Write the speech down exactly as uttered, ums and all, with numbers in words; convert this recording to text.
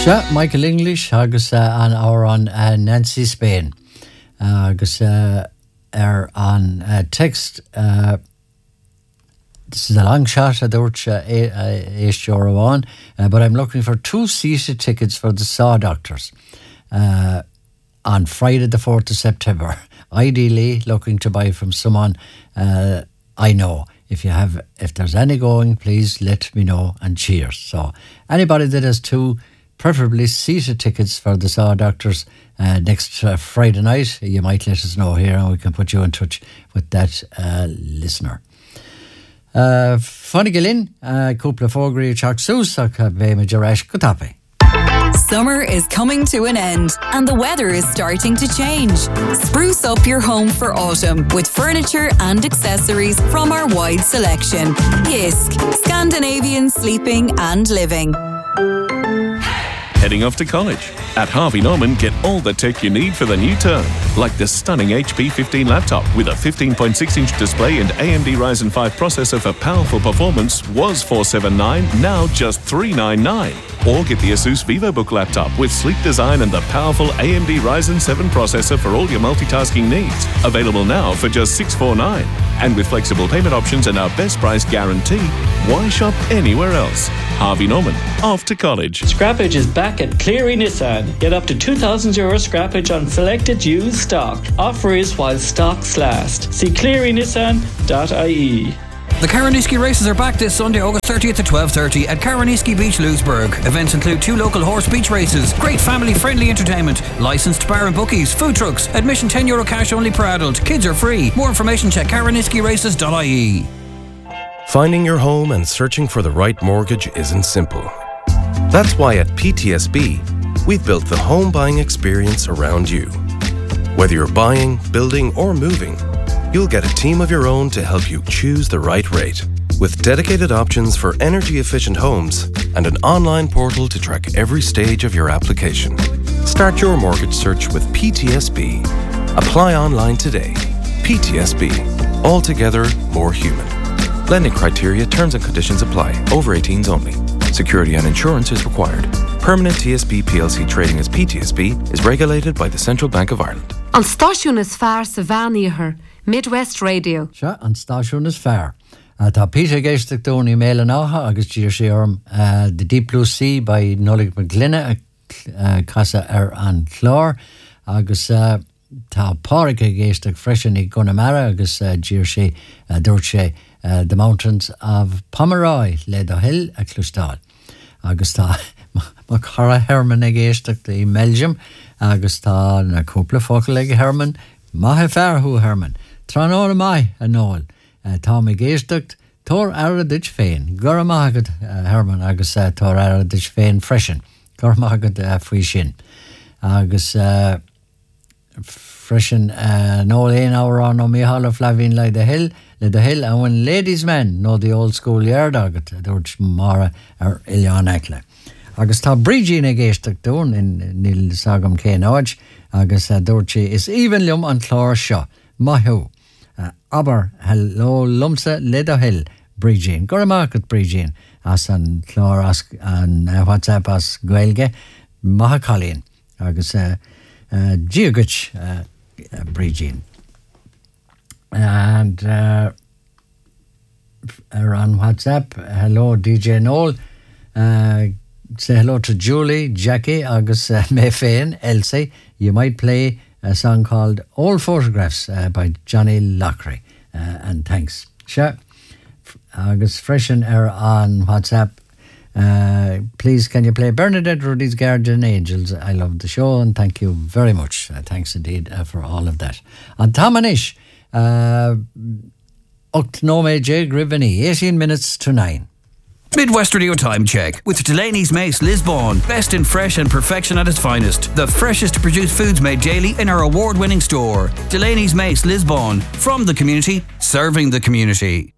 Sure, Michael English agus uh, an hour on uh, Nancy Spain uh, agus uh, er on uh, text uh, this is a long shot I don't eight euro on uh, but I'm looking for two seated tickets for the Saw Doctors uh, on Friday the fourth of September, ideally looking to buy from someone uh, I know. If you have, if there's any going, please let me know and cheers. So anybody that has two preferably seated tickets for the Saw Doctors uh, next uh, Friday night, you might let us know here and we can put you in touch with that uh, listener. Uh, Funny Gilin, uh, couple of fogri chak susak vema jarash kutape. Summer is coming to an end and the weather is starting to change. Spruce up your home for autumn with furniture and accessories from our wide selection. Yisk, Scandinavian sleeping and living. Heading off to college? At Harvey Norman, get all the tech you need for the new term, like the stunning H P fifteen laptop with a fifteen point six inch display and A M D Ryzen five processor for powerful performance was four seventy-nine, now just three ninety-nine. Or get the Asus VivoBook laptop with sleek design and the powerful A M D Ryzen seven processor for all your multitasking needs. Available now for just six forty-nine. And with flexible payment options and our best price guarantee, why shop anywhere else? Harvey Norman, off to college. Scrappage is back at Cleary Nissan. Get up to two thousand euro scrappage on selected used stock. Offer is while stocks last. See cleary nissan dot I E. The Caraniski races are back this Sunday, August thirtieth at twelve thirty at Caraniski Beach, Lewisburg. Events include two local horse beach races, great family-friendly entertainment, licensed bar and bookies, food trucks, admission ten euro cash only per adult. Kids are free. More information check caraniski races dot I E. Finding your home and searching for the right mortgage isn't simple. That's why at P T S B, we've built the home buying experience around you. Whether you're buying, building, or moving, you'll get a team of your own to help you choose the right rate, with dedicated options for energy-efficient homes and an online portal to track every stage of your application. Start your mortgage search with P T S B. Apply online today. P T S B. Altogether more human. Lending criteria, terms and conditions apply. Over eighteens only. Security and insurance is required. Permanent T S B P L C trading as P T S B is regulated by the Central Bank of Ireland. An stáisiún is fearr sa bhean Midwest Radio. Sure, an stáisiún is fearr. Uh, tá Peter géisteach dún í méile náha agus dír sé orm uh, The Deep Blue Sea by Nollaig McGlinna uh, casa ar an chlár agus uh, tá páric géisteach freisin í Connemara agus uh, dír sé uh, dúirt sé uh, The Mountains of Pomeroy le do hill a Clústáil. Agus tá má cara Herman géisteach í Belgium agus tá na cúpla focail ag Herman maithe fearrthú Herman. Tránóra mai a nóil. Uh, tá mé géisteacht tór aradid féin. Gur amagad uh, Herman agus uh, tór aradid féin freisin. Gur amagad uh, faoi sin. Agus uh, freisin uh, nóil éon ára an ó Mícheala Flavin le the hill, le the hill, and when ladies men know the old school yard agat, dúirt mara ar Ilián Ecle. Agus tá Brígin a géisteacht dún in níl sagam cén áid, agus uh, dúirt sé is even liom an chlár seo. Mahu. Uh, aber hello lumsa leda hill Brígin. Gur amagad Brígin as an chlár as an uh, WhatsApp as Gaelge maha Colleen agus uh, uh, Giogich uh, uh, Brígin. And uh, on WhatsApp, hello D J Noel. Uh, say hello to Julie, Jackie, agus uh, Mayfain, Elsie. You might play a song called Old Photographs uh, by Johnny Lockery. Uh, and thanks. Sure. Agus freshen er on WhatsApp. Uh, please, can you play Bernadette Rudy's Guardian Angels? I love the show and thank you very much. Uh, thanks indeed uh, for all of that. And Tamanish, uh, Octonome J. Griveni, eighteen minutes to nine. Midwest Radio Time Check with Delaney's Mace Lisbon. Best in fresh and perfection at its finest. The freshest produced foods made daily in our award-winning store. Delaney's Mace Lisbon. From the community, serving the community.